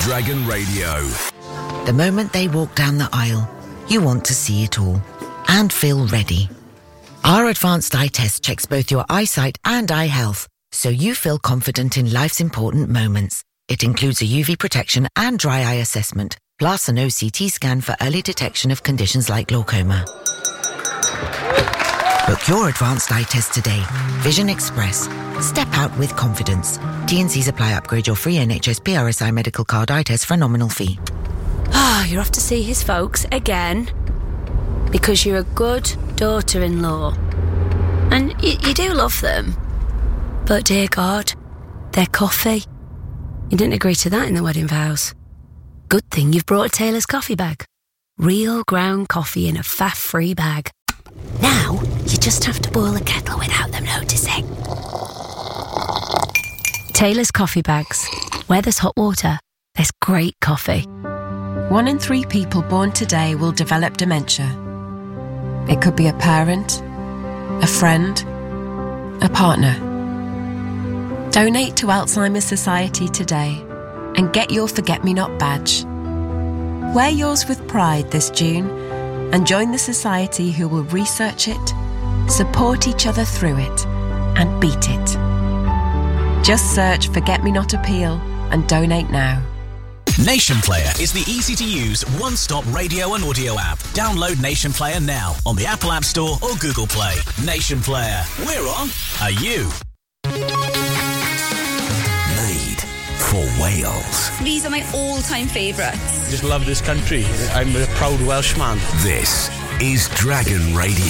Dragon Radio. The moment they walk down the aisle, you want to see it all and feel ready. Our advanced eye test checks both your eyesight and eye health, so you feel confident in life's important moments. It includes a UV protection and dry eye assessment, plus an OCT scan for early detection of conditions like glaucoma. Book your advanced eye test today. Vision Express. Step out with confidence. T&Cs apply. Upgrade your free NHS PRSI medical card eye test for a nominal fee. You're off to see his folks again because you're a good daughter-in-law. And you do love them. But dear God, their coffee. You didn't agree to that in the wedding vows. Good thing you've brought a Taylor's coffee bag. Real ground coffee in a faff-free bag. Now, you just have to boil a kettle without them noticing. Taylor's coffee bags. Where there's hot water, there's great coffee. 1 in 3 people born today will develop dementia. It could be a parent, a friend, a partner. Donate to Alzheimer's Society today and get your Forget-Me-Not badge. Wear yours with pride this June and join the society who will research it, support each other through it, and beat it. Just search Forget-Me-Not Appeal and donate now. Nation Player is the easy-to-use, one-stop radio and audio app. Download Nation Player now on the Apple App Store or Google Play. Nation Player. We're on. Are you? Made for Wales. These are my all-time favourites. Just love this country. I'm a proud Welshman. This is Dragon Radio.